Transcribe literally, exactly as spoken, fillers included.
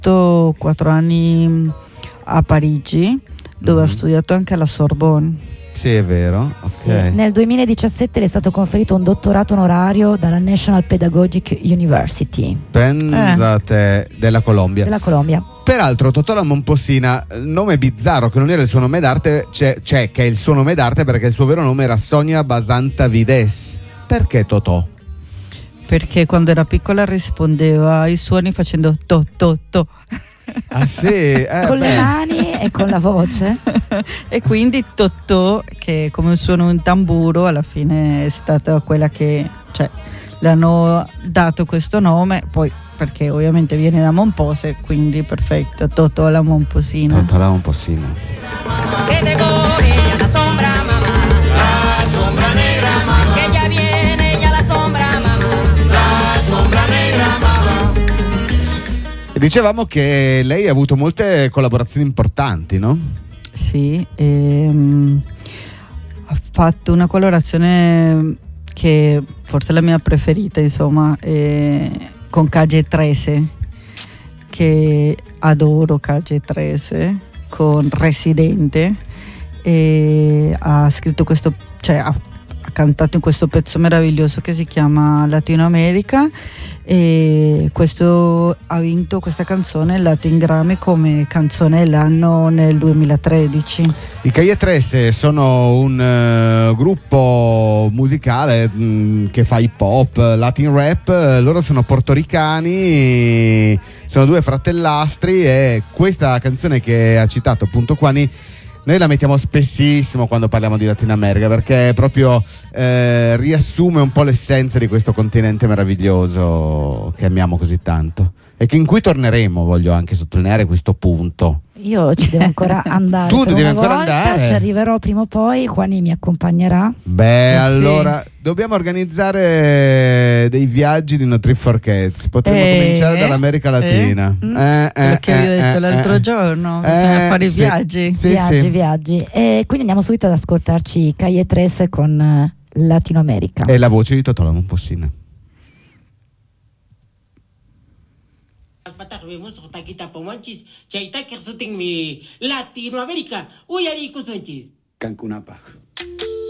fatto quattro anni a Parigi, dove mm-hmm. ha studiato anche alla Sorbonne. Sì, è vero. Okay. Sì. Nel duemiladiciassette le è stato conferito un dottorato onorario dalla National Pedagogic University. Pensate, eh. della Colombia. Della Colombia. Peraltro Totò La Momposina, nome bizzarro che non era il suo nome d'arte, c'è, c'è che è il suo nome d'arte perché il suo vero nome era Sonia Basanta Vides. Perché Totò? Perché quando era piccola rispondeva ai suoni facendo to to to. Ah sì, eh, con beh. le mani e con la voce. E quindi Totò, che come suona un tamburo, alla fine è stata quella che, cioè, le hanno dato questo nome, poi perché ovviamente viene da Mompose, quindi perfetto, Totò La Momposina. Totò La Momposina. Dicevamo che lei ha avuto molte collaborazioni importanti, no? Sì, ehm, ha fatto una colorazione che forse è la mia preferita, insomma, eh, con Calle tredici, che adoro Calle tredici, con Residente, e ha scritto questo, cioè ha, ha cantato in questo pezzo meraviglioso che si chiama Latino America, e questo ha vinto questa canzone il Latin Grammy come canzone dell'anno nel duemilatredici. I Calle tredici sono un uh, gruppo musicale mh, che fa hip hop, Latin rap. Loro sono portoricani, sono due fratellastri, e questa canzone che ha citato appunto Quani noi la mettiamo spessissimo quando parliamo di Latino America, perché proprio eh, riassume un po' l'essenza di questo continente meraviglioso che amiamo così tanto e che in cui torneremo. Voglio anche sottolineare questo punto. Io ci devo ancora andare. Tu devi ancora volta, andare? Ci arriverò prima o poi. Juani mi accompagnerà. Beh, eh allora sì. dobbiamo organizzare dei viaggi di No Trip for Cats. Potremmo eh, cominciare dall'america Latina. Eh, eh, quello eh, che vi ho detto eh, l'altro eh, giorno. eh, Bisogna fare i sì, viaggi. sì, viaggi, sì. viaggi. E quindi andiamo subito ad ascoltarci Calle tredici con uh, Latino America. E la voce di Totò La Momposina. Patak we musuh kita pemancis, cerita kersuting mi Latino Amerika, uyari kusuncis. Cancún apa.